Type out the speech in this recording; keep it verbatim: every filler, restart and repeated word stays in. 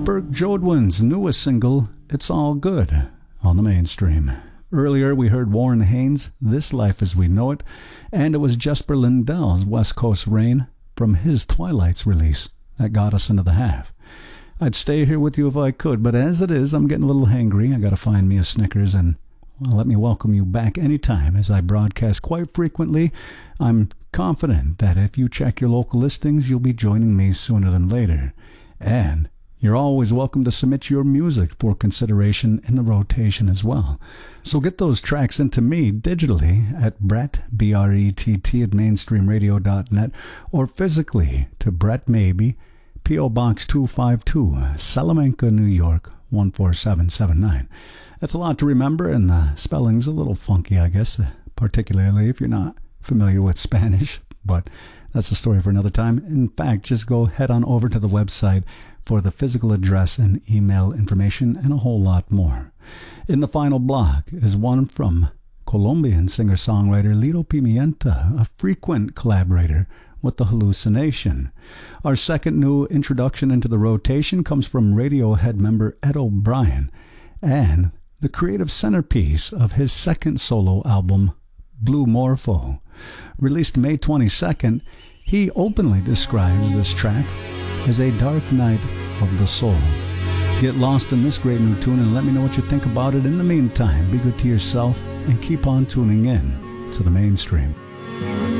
Burke Jodwin's newest single, It's All Good, on the Mainstream. Earlier, we heard Warren Haynes' This Life as We Know It, and it was Jesper Lindell's West Coast Rain from his Twilights release that got us into the half. I'd stay here with you if I could, but as it is, I'm getting a little hangry. I gotta find me a Snickers, and well, let me welcome you back anytime as I broadcast quite frequently. I'm confident that if you check your local listings, you'll be joining me sooner than later. And you're always welcome to submit your music for consideration in the rotation as well. So get those tracks into me digitally at Brett, B R E T T, at mainstream radio dot net, or physically to Brett Maybe, P O. Box two five two, Salamanca, New York, one four seven seven nine. That's a lot to remember, and the spelling's a little funky, I guess, particularly if you're not familiar with Spanish, but that's a story for another time. In fact, just go head on over to the website for the physical address and email information and a whole lot more. In the final block is one from Colombian singer-songwriter Lito Pimienta, a frequent collaborator with The Hallucination. Our second new introduction into the rotation comes from Radiohead member Ed O'Brien, and the creative centerpiece of his second solo album, Blue Morpho. Released May twenty-second, he openly describes this track as a dark night of the soul. Get lost in this great new tune and let me know what you think about it. In the meantime, be good to yourself and keep on tuning in to the Mainstream.